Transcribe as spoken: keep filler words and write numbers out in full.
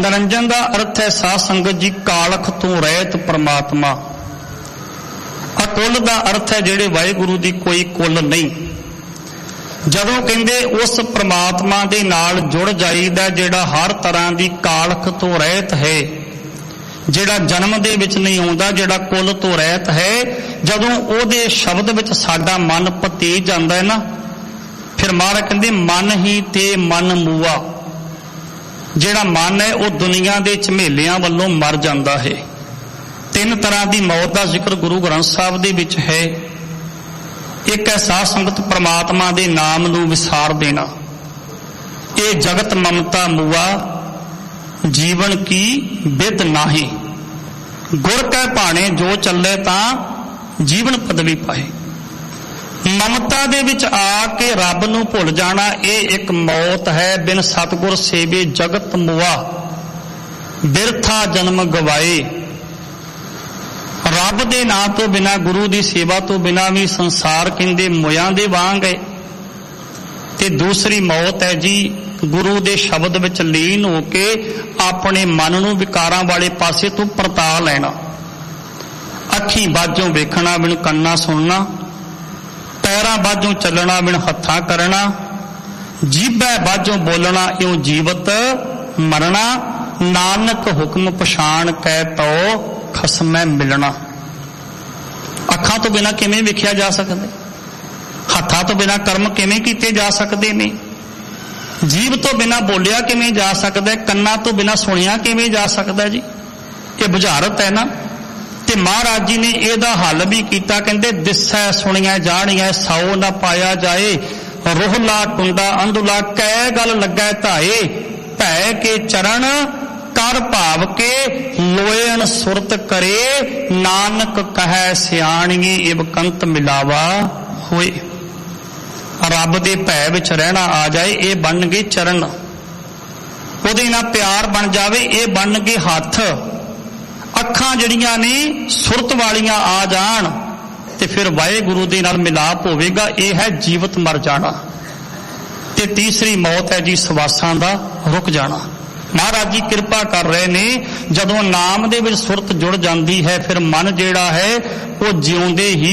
ਨਿਰੰਜਨ ਦਾ ਅਰਥ ਹੈ ਸਾਧ ਸੰਗਤ ਜੀ ਕਾਲਖ ਤੋਂ ਰਹਿਤ ਪ੍ਰਮਾਤਮਾ। ਅਕੁੱਲ ਦਾ ਅਰਥ ਹੈ ਜਿਹੜੇ ਵਾਹਿਗੁਰੂ ਦੀ ਕੋਈ ਕੁੱਲ ਨਹੀਂ। ਜਦੋਂ ਕਹਿੰਦੇ ਉਸ ਪ੍ਰਮਾਤਮਾ ਦੇ ਨਾਲ ਜੁੜ ਜਾਈਦਾ ਜਿਹੜਾ ਹਰ ਤਰ੍ਹਾਂ ਦੀ ਕਾਲਖ ਤੋਂ ਰਹਿਤ ਹੈ, ਜਿਹੜਾ ਜਨਮ ਦੇ ਵਿੱਚ ਨਹੀਂ ਆਉਂਦਾ, ਜਿਹੜਾ ਕੁੱਲ ਤੋਂ ਰਹਿਤ ਹੈ, ਜਦੋਂ ਉਹਦੇ ਸ਼ਬਦ ਵਿੱਚ ਸਾਡਾ ਮਨ ਪਤੀ ਜਾਂਦਾ ਹੈ ਨਾ, ਫਿਰ ਮਹਾਰਾਜ ਕਹਿੰਦੇ ਮਨ ਹੀ ਤੇ ਮਨ ਮੂਆ। ਜਿਹੜਾ ਮਨ ਹੈ ਉਹ ਦੁਨੀਆ ਦੇ ਝਮੇਲਿਆਂ ਵੱਲੋਂ ਮਰ ਜਾਂਦਾ ਹੈ। ਤਿੰਨ ਤਰ੍ਹਾਂ ਦੀ ਮੌਤ ਦਾ ਜ਼ਿਕਰ ਗੁਰੂ ਗ੍ਰੰਥ ਸਾਹਿਬ ਦੇ ਵਿੱਚ ਹੈ। ਇੱਕ ਹੈ ਸਾਧ ਸੰਗਤ ਪ੍ਰਮਾਤਮਾ ਦੇ ਨਾਮ ਨੂੰ ਵਿਸਾਰ ਦੇਣਾ। ਇਹ ਜਗਤ ਮਮਤਾ ਮੂਆ ਜੀਵਨ ਕੀ ਬਿਦ ਨਾਹੀ। ਗੁਰ ਕੈ ਭਾਣੇ ਜੋ ਚੱਲੇ ਤਾਂ ਜੀਵਨ ਪਦਵੀ ਪਾਏ। ਮਮਤਾ ਦੇ ਵਿੱਚ ਆ ਕੇ ਰੱਬ ਨੂੰ ਭੁੱਲ ਜਾਣਾ ਇਹ ਇੱਕ ਮੌਤ ਹੈ। ਬਿਨ ਸਤਿਗੁਰ ਸੇਵੇ ਜਗਤ ਮੁਆ ਬਿਰਥਾ ਜਨਮ ਗਵਾਏ। ਰੱਬ ਦੇ ਨਾਂ ਤੋਂ ਬਿਨਾਂ, ਗੁਰੂ ਦੀ ਸੇਵਾ ਤੋਂ ਬਿਨਾਂ ਵੀ ਸੰਸਾਰ ਕਹਿੰਦੇ ਮੁਆਂ ਦੇ ਵਾਂਗ ਹੈ। ਤੇ ਦੂਸਰੀ ਮੌਤ ਹੈ ਜੀ ਗੁਰੂ ਦੇ ਸ਼ਬਦ ਵਿੱਚ ਲੀਨ ਹੋ ਕੇ ਆਪਣੇ ਮਨ ਨੂੰ ਵਿਕਾਰਾਂ ਵਾਲੇ ਪਾਸੇ ਤੋਂ ਪਰਤਾ ਲੈਣਾ। ਅੱਖੀਂ ਬਾਝੋਂ ਵੇਖਣਾ ਬਿਨ ਕੰਨਾਂ ਸੁਣਨਾ, ਪੈਰਾਂ ਬਾਝੋਂ ਚੱਲਣਾ ਬਿਨ ਹੱਥਾਂ ਕਰਨਾ, ਜੀਭੈ ਬਾਝੋਂ ਬੋਲਣਾ ਇਉਂ ਜੀਵਤ ਮਰਨਾ। ਨਾਨਕ ਹੁਕਮ ਪਛਾਣ ਕੈ ਤੋ ਖਸਮੈ ਮਿਲਣਾ। ਅੱਖਾਂ ਤੋਂ ਬਿਨਾਂ ਕਿਵੇਂ ਵੇਖਿਆ ਜਾ ਸਕਦਾ? ਹੱਥਾਂ ਤੋਂ ਬਿਨਾਂ ਕਰਮ ਕਿਵੇਂ ਕੀਤੇ ਜਾ ਸਕਦੇ ਨੇ? ਜੀਭ ਤੋਂ ਬਿਨਾਂ ਬੋਲਿਆ ਕਿਵੇਂ ਜਾ ਸਕਦਾ? ਕੰਨਾਂ ਤੋਂ ਬਿਨਾਂ ਸੁਣਿਆ ਕਿਵੇਂ ਜਾ ਸਕਦਾ ਜੀ? ਇਹ ਬੁਝਾਰਤ ਹੈ ਨਾ। ਤੇ ਮਹਾਰਾਜ ਜੀ ਨੇ ਇਹਦਾ ਹੱਲ ਵੀ ਕੀਤਾ। ਕਹਿੰਦੇ ਦਿਸੈ ਸੁਣੀਆਂ ਜਾਣੀਆਂ ਸੌ ਨਾ ਪਾਇਆ ਜਾਏ। ਰੋਹਲਾ ਟੁੰਡਾ ਅੰਧੁਲਾ ਕੈ ਗੱਲ ਲੱਗੈ ਧਾਏ। ਭੈ ਕੇ ਚਰਨ ਕਰ ਭਾਵ ਕੇ ਲੋਇਣ ਸੁਰਤ ਕਰੇ। ਨਾਨਕ ਕਹੈ ਸਿਆਣੀਏ ਇਬਕੰਤ ਮਿਲਾਵਾ ਹੋਏ। ਰੱਬ ਦੇ ਭੈ ਵਿੱਚ ਰਹਿਣਾ ਆ ਜਾਏ, ਇਹ ਬਣ ਗਏ ਚਰਨ। ਉਹਦੇ ਨਾਲ ਪਿਆਰ ਬਣ ਜਾਵੇ, ਇਹ ਬਣ ਗਏ ਹੱਥ। ਅੱਖਾਂ ਜਿਹੜੀਆਂ ਨੇ ਸੁਰਤ ਵਾਲੀਆਂ ਆ ਜਾਣ ਤੇ ਫਿਰ ਵਾਹਿਗੁਰੂ ਦੇ ਨਾਲ ਮਿਲਾਪ ਹੋਵੇਗਾ। ਇਹ ਹੈ ਜੀਵਤ ਮਰ ਜਾਣਾ। ਤੇ ਤੀਸਰੀ ਮੌਤ ਹੈ ਜੀ ਸਵਾਸਾਂ ਦਾ ਰੁਕ ਜਾਣਾ। ਮਹਾਰਾਜ ਜੀ ਕਿਰਪਾ ਕਰ ਰਹੇ ਨੇ। ਜਦੋਂ ਨਾਮ ਦੇ ਵਿੱਚ ਸੁਰਤ ਜੁੜ ਜਾਂਦੀ ਹੈ ਫਿਰ ਮਨ ਜਿਹੜਾ ਹੈ ਉਹ ਜਿਉਂਦੇ ਹੀ